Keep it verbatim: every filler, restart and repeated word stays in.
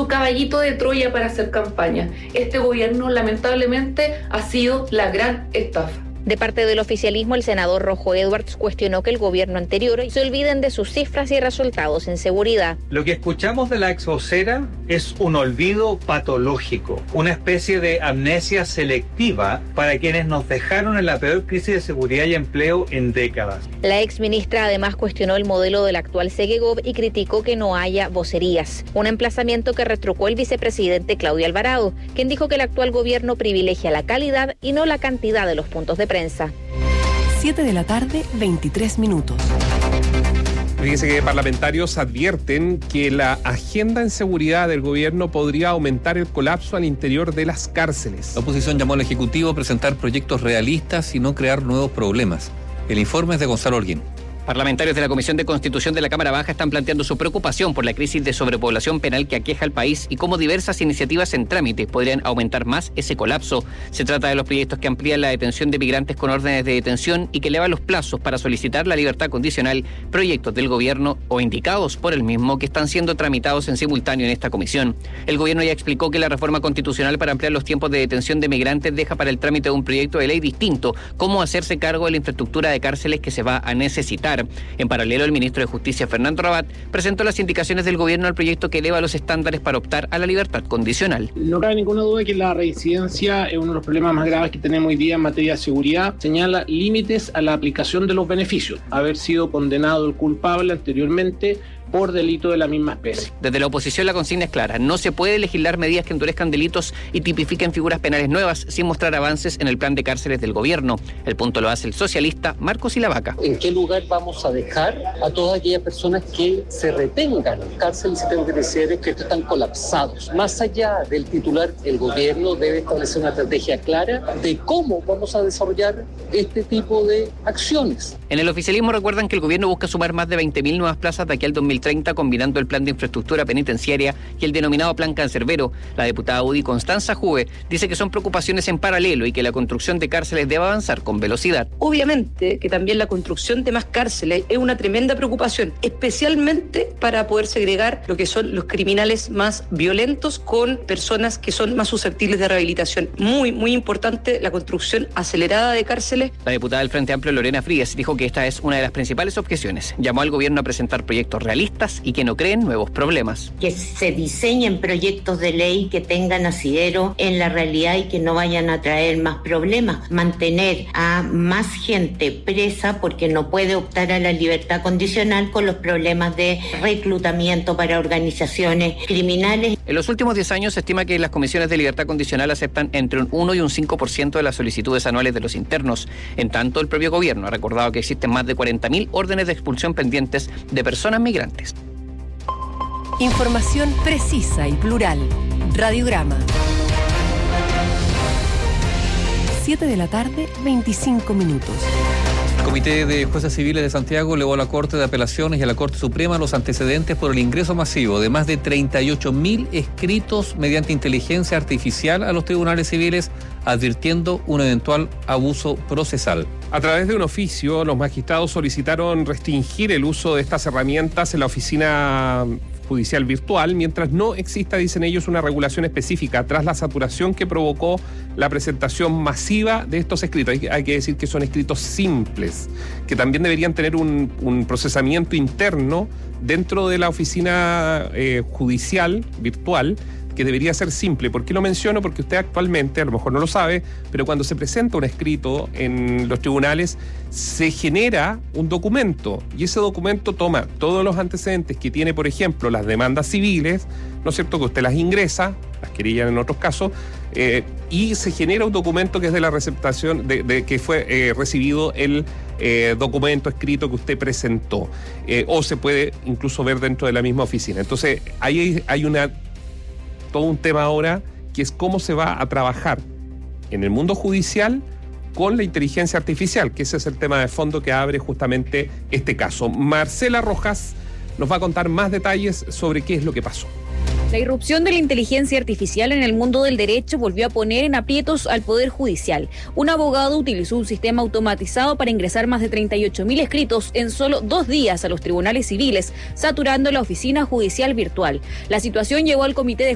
su caballito de Troya para hacer campaña. Este gobierno lamentablemente ha sido la gran estafa. De parte del oficialismo, el senador Rojo Edwards cuestionó que el gobierno anterior se olviden de sus cifras y resultados en seguridad. Lo que escuchamos de la ex vocera es un olvido patológico, una especie de amnesia selectiva para quienes nos dejaron en la peor crisis de seguridad y empleo en décadas. La ex ministra además cuestionó el modelo del actual Segegov y criticó que no haya vocerías, un emplazamiento que retrucó el vicepresidente Claudio Alvarado, quien dijo que el actual gobierno privilegia la calidad y no la cantidad de los puntos de prensa. siete de la tarde, veintitrés minutos. Fíjese que parlamentarios advierten que la agenda en seguridad del gobierno podría aumentar el colapso al interior de las cárceles. La oposición llamó al Ejecutivo a presentar proyectos realistas y no crear nuevos problemas. El informe es de Gonzalo Holguín. Parlamentarios de la Comisión de Constitución de la Cámara Baja están planteando su preocupación por la crisis de sobrepoblación penal que aqueja al país y cómo diversas iniciativas en trámite podrían aumentar más ese colapso. Se trata de los proyectos que amplían la detención de migrantes con órdenes de detención y que elevan los plazos para solicitar la libertad condicional, proyectos del gobierno o indicados por el mismo que están siendo tramitados en simultáneo en esta comisión. El gobierno ya explicó que la reforma constitucional para ampliar los tiempos de detención de migrantes deja para el trámite de un proyecto de ley distinto cómo hacerse cargo de la infraestructura de cárceles que se va a necesitar. En paralelo, el ministro de Justicia, Fernando Rabat, presentó las indicaciones del gobierno al proyecto que eleva los estándares para optar a la libertad condicional. No cabe ninguna duda que la reincidencia es uno de los problemas más graves que tenemos hoy día en materia de seguridad. Señala límites a la aplicación de los beneficios. Haber sido condenado el culpable anteriormente por delito de la misma especie. Desde la oposición la consigna es clara. No se puede legislar medidas que endurezcan delitos y tipifiquen figuras penales nuevas sin mostrar avances en el plan de cárceles del gobierno. El punto lo hace el socialista Marcos Ilavaca. ¿En qué lugar vamos a dejar a todas aquellas personas que se retengan en cárceles? Y tengo que decir que están colapsados. Más allá del titular, el gobierno debe establecer una estrategia clara de cómo vamos a desarrollar este tipo de acciones. En el oficialismo recuerdan que el gobierno busca sumar más de veinte mil nuevas plazas de aquí al dos mil treinta, combinando el plan de infraestructura penitenciaria y el denominado plan cancerbero. La diputada U D I Constanza Juve dice que son preocupaciones en paralelo y que la construcción de cárceles debe avanzar con velocidad. Obviamente que también la construcción de más cárceles es una tremenda preocupación, especialmente para poder segregar lo que son los criminales más violentos con personas que son más susceptibles de rehabilitación. Muy, muy importante la construcción acelerada de cárceles. La diputada del Frente Amplio, Lorena Frías, dijo que esta es una de las principales objeciones. Llamó al gobierno a presentar proyectos realistas y que no creen nuevos problemas. Que se diseñen proyectos de ley que tengan asidero en la realidad y que no vayan a traer más problemas. Mantener a más gente presa porque no puede optar a la libertad condicional con los problemas de reclutamiento para organizaciones criminales. En los últimos diez años se estima que las comisiones de libertad condicional aceptan entre un uno y un cinco por ciento de las solicitudes anuales de los internos. En tanto, el propio gobierno ha recordado que existen más de cuarenta mil órdenes de expulsión pendientes de personas migrantes. Información precisa y plural. Radiograma. siete de la tarde, veinticinco minutos. El Comité de Jueces Civiles de Santiago elevó a la Corte de Apelaciones y a la Corte Suprema los antecedentes por el ingreso masivo de más de treinta y ocho mil escritos mediante inteligencia artificial a los tribunales civiles, advirtiendo un eventual abuso procesal. A través de un oficio, los magistrados solicitaron restringir el uso de estas herramientas en la oficina judicial virtual, mientras no exista, dicen ellos, una regulación específica tras la saturación que provocó la presentación masiva de estos escritos. Hay, hay que decir que son escritos simples, que también deberían tener un, un procesamiento interno dentro de la oficina eh, judicial virtual, que debería ser simple. ¿Por qué lo menciono? Porque usted actualmente, a lo mejor no lo sabe, pero cuando se presenta un escrito en los tribunales, se genera un documento, y ese documento toma todos los antecedentes que tiene, por ejemplo, las demandas civiles, ¿no es cierto?, que usted las ingresa, las querillas en otros casos, eh, y se genera un documento que es de la receptación, de, de que fue eh, recibido el eh, documento escrito que usted presentó, eh, o se puede incluso ver dentro de la misma oficina. Entonces, ahí hay una todo un tema ahora, que es cómo se va a trabajar en el mundo judicial con la inteligencia artificial, que ese es el tema de fondo que abre justamente este caso. Marcela Rojas nos va a contar más detalles sobre qué es lo que pasó. La irrupción de la inteligencia artificial en el mundo del derecho volvió a poner en aprietos al Poder Judicial. Un abogado utilizó un sistema automatizado para ingresar más de treinta y ocho mil escritos en solo dos días a los tribunales civiles, saturando la oficina judicial virtual. La situación llevó al Comité de